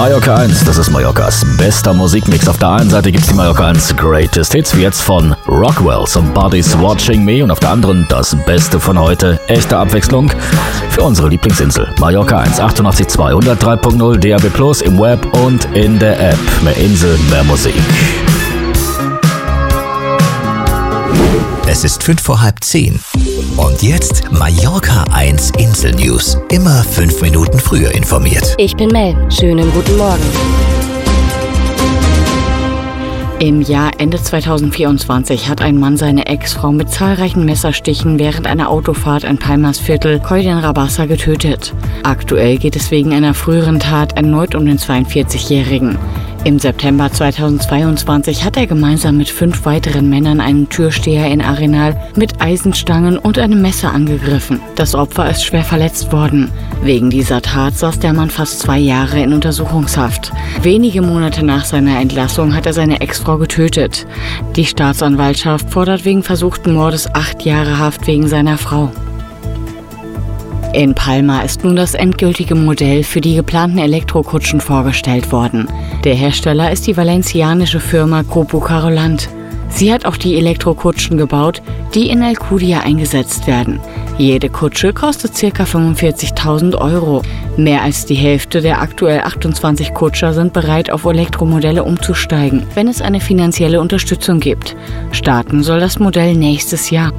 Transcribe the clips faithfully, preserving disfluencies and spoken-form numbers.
Mallorca eins, das ist Mallorcas bester Musikmix. Auf der einen Seite gibt's die Mallorca eins Greatest Hits, wie jetzt von Rockwell, Somebody's Watching Me, und auf der anderen das Beste von heute, echte Abwechslung für unsere Lieblingsinsel. Mallorca eins, achtundachtzig Komma zwei, hundertdrei Punkt null, D A B plus, im Web und in der App. Mehr Insel, mehr Musik. Es ist fünf vor halb zehn. Und jetzt Mallorca eins Insel News. Immer fünf Minuten früher informiert. Ich bin Mel. Schönen guten Morgen. Im Jahr Ende zweitausendvierundzwanzig hat ein Mann seine Ex-Frau mit zahlreichen Messerstichen während einer Autofahrt in Palmas Viertel Coll d'en Rabassa getötet. Aktuell geht es wegen einer früheren Tat erneut um den zweiundvierzigjährigen. Im September zweitausendzweiundzwanzig hat er gemeinsam mit fünf weiteren Männern einen Türsteher in Arenal mit Eisenstangen und einem Messer angegriffen. Das Opfer ist schwer verletzt worden. Wegen dieser Tat saß der Mann fast zwei Jahre in Untersuchungshaft. Wenige Monate nach seiner Entlassung hat er seine Ex-Frau getötet. Die Staatsanwaltschaft fordert wegen versuchten Mordes acht Jahre Haft wegen seiner Frau. In Palma ist nun das endgültige Modell für die geplanten Elektrokutschen vorgestellt worden. Der Hersteller ist die valencianische Firma Grupo Carolant. Sie hat auch die Elektrokutschen gebaut, die in Alcudia eingesetzt werden. Jede Kutsche kostet ca. fünfundvierzigtausend Euro. Mehr als die Hälfte der aktuell achtundzwanzig Kutscher sind bereit, auf Elektromodelle umzusteigen, wenn es eine finanzielle Unterstützung gibt. Starten soll das Modell nächstes Jahr.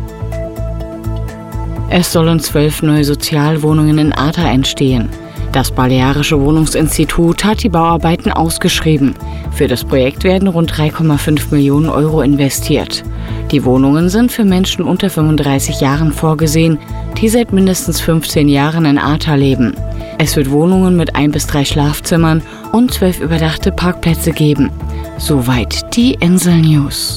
Es sollen zwölf neue Sozialwohnungen in Arta entstehen. Das Balearische Wohnungsinstitut hat die Bauarbeiten ausgeschrieben. Für das Projekt werden rund drei Komma fünf Millionen Euro investiert. Die Wohnungen sind für Menschen unter fünfunddreißig Jahren vorgesehen, die seit mindestens fünfzehn Jahren in Arta leben. Es wird Wohnungen mit ein bis drei Schlafzimmern und zwölf überdachte Parkplätze geben. Soweit die Insel News.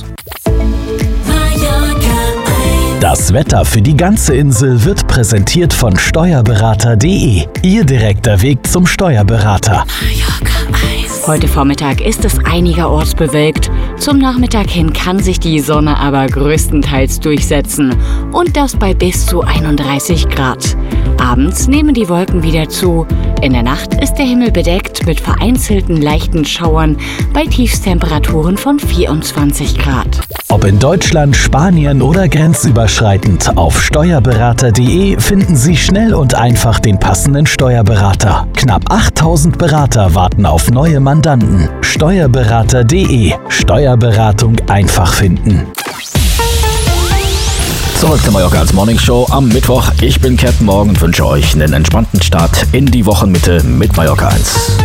Das Wetter für die ganze Insel wird präsentiert von Steuerberater punkt de. Ihr direkter Weg zum Steuerberater. Heute Vormittag ist es einigerorts bewölkt. Zum Nachmittag hin kann sich die Sonne aber größtenteils durchsetzen. Und das bei bis zu einunddreißig Grad. Abends nehmen die Wolken wieder zu. In der Nacht ist der Himmel bedeckt mit vereinzelten leichten Schauern bei Tiefstemperaturen von vierundzwanzig Grad. Ob in Deutschland, Spanien oder grenzüberschreitend, auf Steuerberater punkt de finden Sie schnell und einfach den passenden Steuerberater. Knapp achttausend Berater warten auf neue Mandanten. Steuerberater punkt de. Steuerberatung einfach finden. Zurück zur Mallorca eins Morning Show am Mittwoch. Ich bin Captain Morgan und wünsche euch einen entspannten Start in die Wochenmitte mit Mallorca eins.